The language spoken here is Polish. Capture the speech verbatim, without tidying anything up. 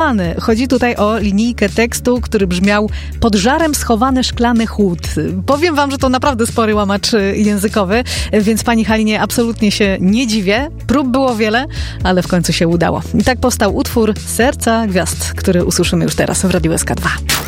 szklany. Chodzi tutaj o linijkę tekstu, który brzmiał: pod żarem schowany szklany chłód. Powiem wam, że to naprawdę spory łamacz językowy, więc pani Halinie absolutnie się nie dziwię. Prób było wiele, ale w końcu się udało. I tak powstał utwór Serca Gwiazd, który usłyszymy już teraz w Radiu S K dwa.